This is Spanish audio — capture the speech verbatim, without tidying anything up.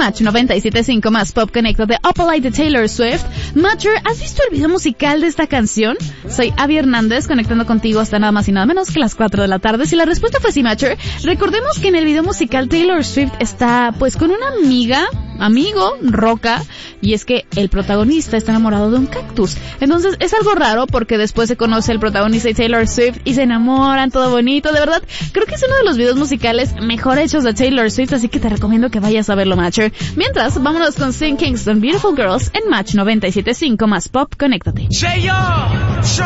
Match noventa y siete punto cinco más Pop Connected de Up Light de Taylor Swift. Matcher, ¿has visto el video musical de esta canción? Soy Abby Hernández, conectando contigo hasta nada más y nada menos que las cuatro de la tarde. Si la respuesta fue sí, Matcher, recordemos que en el video musical Taylor Swift está pues con una amiga, amigo, Roca, y es que el protagonista está enamorado de un cactus. Entonces es algo raro porque después se conoce el protagonista y Taylor Swift y se enamoran, todo bonito. De verdad, creo que es uno de los videos musicales mejor hechos de Taylor Swift, así que te recomiendo que vayas a verlo, Matcher. Mientras, vámonos con Sin Kingston, Beautiful Girls en Match noventa y siete punto cinco más Pop, conéctate.